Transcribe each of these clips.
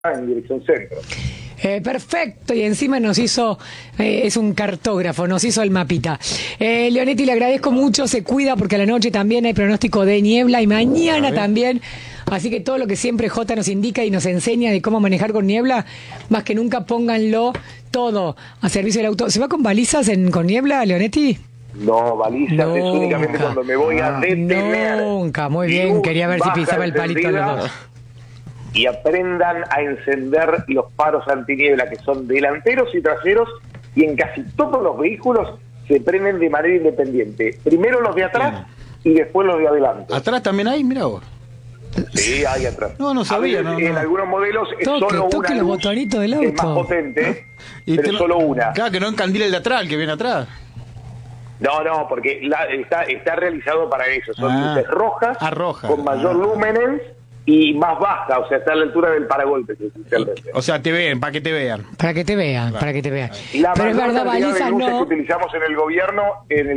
en dirección centro. Perfecto, y encima nos hizo, es un cartógrafo, nos hizo el mapita. Leonetti, le agradezco mucho, se cuida porque a la noche también hay pronóstico de niebla y mañana también. Así que todo lo que siempre Jota nos indica y nos enseña de cómo manejar con niebla, más que nunca pónganlo todo a servicio del auto. ¿Se va con balizas con niebla, Leonetti? No, balizas es únicamente cuando me voy a detener. Nunca, muy bien, quería ver si pisaba el palito a los dos. Y aprendan a encender los faros antiniebla, que son delanteros y traseros, y en casi todos los vehículos se prenden de manera independiente. Primero los de atrás y después los de adelante. ¿Atrás también hay? Mirá vos. Sí, hay atrás. No sabía. En algunos modelos es solo una los luz, botonitos del auto. es más potente, pero es solo una. Claro, que no encandila el de atrás, el que viene atrás. No, porque está realizado para eso. Son luces rojas, con mayor lúmenes y más baja, o sea, está a la altura del paragolpes. O sea, te ven, para que te vean. Para que te vean, claro. Para que te vean. La pero es verdad, balizas de luces no. que utilizamos en el gobierno, el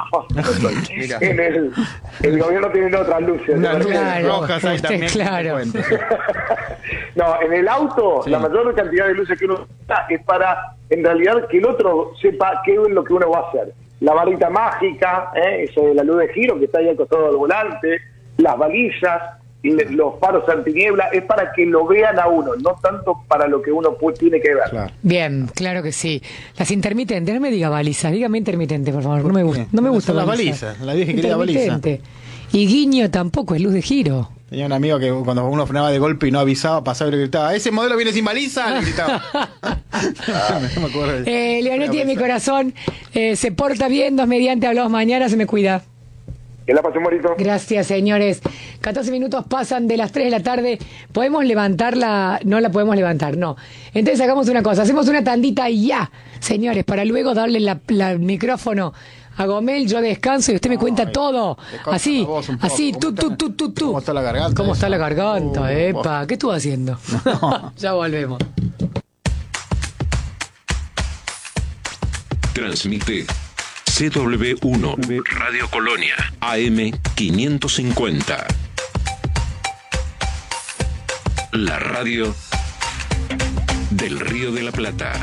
gobierno tiene otras luces. Claro, rojas ahí también. Claro. No, en el auto, la mayor cantidad de luces que uno usa es para, en realidad, que el otro sepa qué es lo que uno va a hacer. La varita mágica, eso de la luz de giro que está ahí al costado del volante, las balizas, los faros antiniebla, es para que lo vean a uno, no tanto para lo que uno tiene que ver. Claro. Bien, claro que sí. Las intermitentes, no me diga balizas, dígame intermitente, por favor. No me gusta las balizas. La dije que quería baliza. Y guiño tampoco es luz de giro. Tenía un amigo que cuando uno frenaba de golpe y no avisaba, pasaba y le gritaba: ¿ese modelo viene sin baliza? Le gritaba. No me acuerdo. Leonetti de mi corazón, se porta bien, Dios mediante, hablamos mañana, se me cuida. Que la pasen bonito. Gracias, señores. 14 minutos pasan de las 3 de la tarde. ¿Podemos levantarla? No la podemos levantar, no. Entonces hagamos una cosa, hacemos una tandita ya, señores, para luego darle el micrófono a Gomel, yo descanso y usted me cuenta todo. Así, tú. ¿Cómo está la garganta? ¿Cómo está la garganta? Epa, ¿qué estuvo haciendo? No. Ya volvemos. Transmite CW1 Radio Colonia AM 550. La radio del Río de la Plata.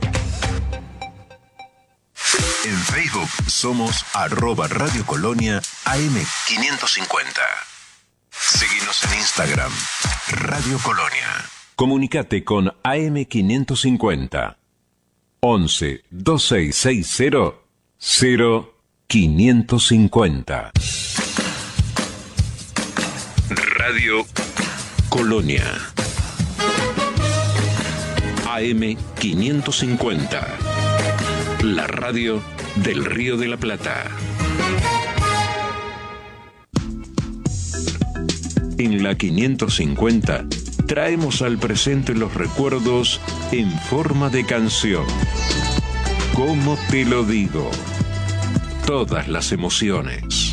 En Facebook somos @Radio Colonia AM 550. Seguinos en Instagram, Radio Colonia. Comunicate con AM 550 11 2660 0550. Radio Colonia AM 550. La radio del Río de la Plata. En la 550 traemos al presente los recuerdos en forma de canción. ¿Cómo te lo digo? Todas las emociones.